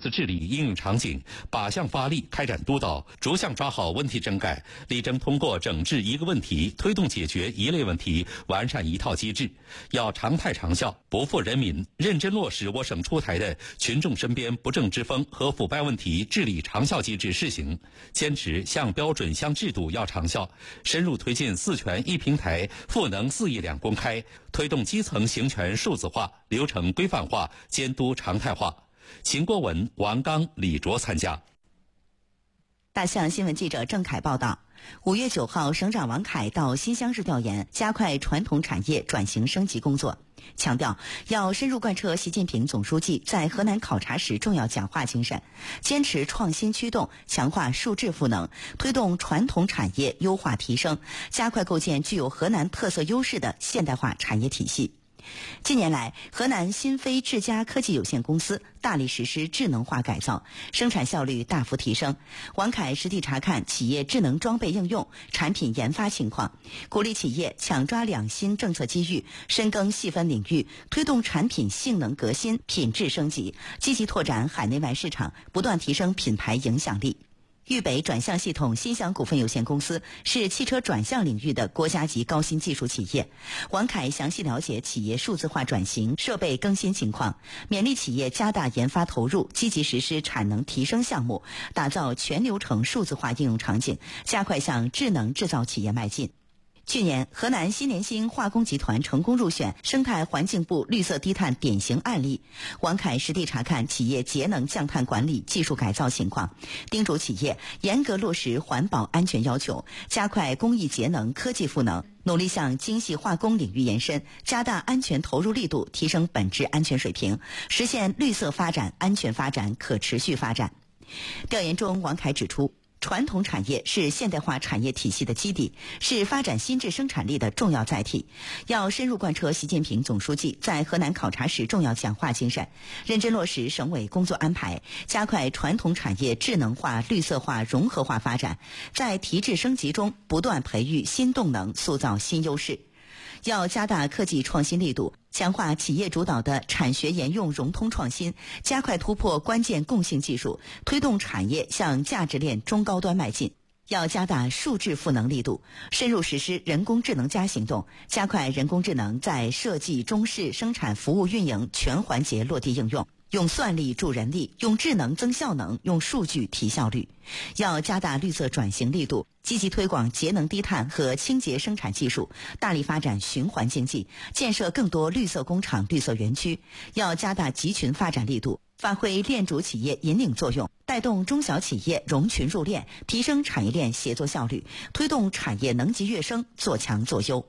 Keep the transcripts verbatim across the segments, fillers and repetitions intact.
次治理应用场景，靶向发力，开展督导，逐项抓好问题整改，力争通过整治一个问题，推动解决一类问题，完善一套机制。要常态长效，不负人民，认真落实我省出台的群众身边不正之风和腐败问题治理长效机制试行，坚持向标准向制度要长效，深入推进四权一平台、赋能四业两公开，推动基层行权数字化、流程规范化、监督常态化。秦国文、王刚、李卓参加。 大象新闻记者郑凯报道，五月九号，省长王凯到新乡市调研，加快传统产业转型升级工作，强调要深入贯彻习近平总书记在河南考察时重要讲话精神，坚持创新驱动，强化数质赋能，推动传统产业优化提升，加快构建具有河南特色优势的现代化产业体系。近年来，河南新飞智佳科技有限公司大力实施智能化改造，生产效率大幅提升。王凯实地查看企业智能装备应用、产品研发情况，鼓励企业抢抓两新政策机遇，深耕细分领域，推动产品性能革新、品质升级，积极拓展海内外市场，不断提升品牌影响力。豫北转向系统新乡股份有限公司是汽车转向领域的国家级高新技术企业。王凯详细了解企业数字化转型、设备更新情况，勉励企业加大研发投入，积极实施产能提升项目，打造全流程数字化应用场景，加快向智能制造企业迈进。去年，河南新联兴化工集团成功入选生态环境部绿色低碳典型案例。王凯实地查看企业节能降碳管理技术改造情况，叮嘱企业严格落实环保安全要求，加快工艺节能科技赋能，努力向精细化工领域延伸，加大安全投入力度，提升本质安全水平，实现绿色发展、安全发展、可持续发展。调研中，王凯指出，传统产业是现代化产业体系的基底，是发展新质生产力的重要载体。要深入贯彻习近平总书记在河南考察时重要讲话精神，认真落实省委工作安排，加快传统产业智能化、绿色化、融合化发展，在提质升级中不断培育新动能，塑造新优势。要加大科技创新力度，强化企业主导的产学研用融通创新，加快突破关键共性技术，推动产业向价值链中高端迈进。要加大数质赋能力度，深入实施人工智能加行动，加快人工智能在设计、中试、生产、服务、运营全环节落地应用。用算力助人力，用智能增效能，用数据提效率。要加大绿色转型力度，积极推广节能低碳和清洁生产技术，大力发展循环经济，建设更多绿色工厂、绿色园区。要加大集群发展力度，发挥链主企业引领作用，带动中小企业融群入链，提升产业链协作效率，推动产业能级跃升，做强做优。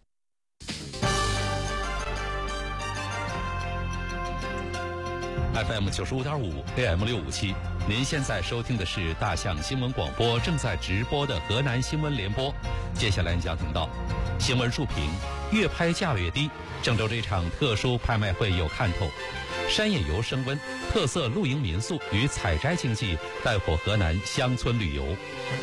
F M 九十五点五 A M 六五七，您现在收听的是大象新闻广播正在直播的河南新闻联播。接下来你将听到新闻述评：越拍价越低，郑州这场特殊拍卖会有看头；山野游升温，特色露营民宿与采摘经济带火河南乡村旅游。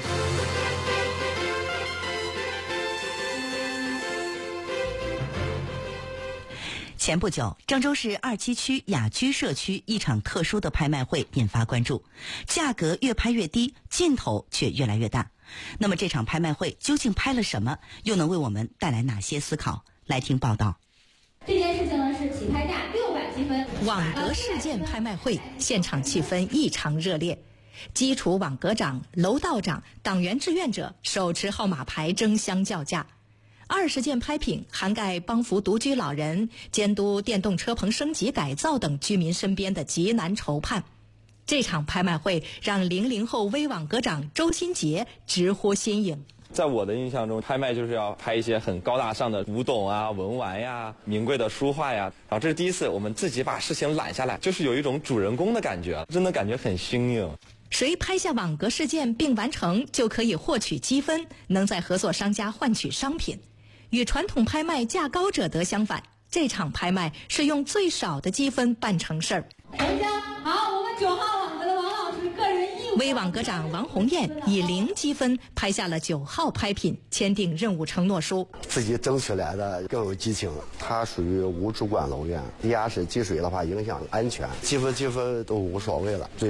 前不久，郑州市二七区雅居社区一场特殊的拍卖会引发关注，价格越拍越低，劲头却越来越大。那么这场拍卖会究竟拍了什么，又能为我们带来哪些思考？来听报道。 这件事情呢是起拍价六百积分。 网格事件拍卖会现场气氛异常热烈，基础网格长、楼道长、党员志愿者手持号码牌争相叫价。二十件拍品涵盖帮扶独居老人、监督电动车棚升级改造等居民身边的急难愁盼。这场拍卖会让零零后微网格长周新杰直呼新颖。 在我的印象中，拍卖就是要拍一些很高大上的古董啊、文玩呀、名贵的书画呀。然后这是第一次我们自己把事情揽下来，就是有一种主人公的感觉，真的感觉很新颖。 谁拍下网格事件并完成，就可以获取积分，能在合作商家换取商品。与传统拍卖价高者得相反，这场拍卖是用最少的积分办成事儿。 成交。好，我们九号网格的王老师个人义务。 微网格长王红艳以零积分拍下了九号拍品，签订任务承诺书。 自己争取来的更有激情，它属于无主管楼院，地下室积水的话影响安全，积分积分都无所谓了。